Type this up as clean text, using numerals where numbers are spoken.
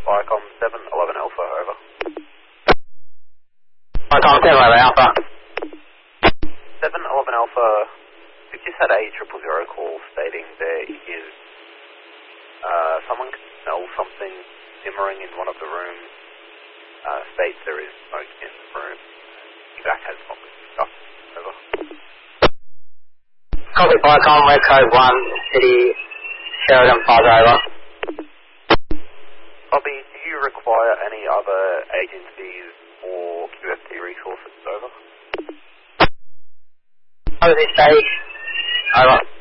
Viacom 711 Alpha, over. Viacom 711 Alpha. 711 Alpha, we've just had a 000 call stating there is someone can smell something simmering in one of the rooms. States there is smoke in the room. Evac has not been discussed. Over. Copy Viacom, West Code 1, City, Sheridan Plaza, over. Copy, do you require any other agencies or QFT resources? Over. Over this stage, over.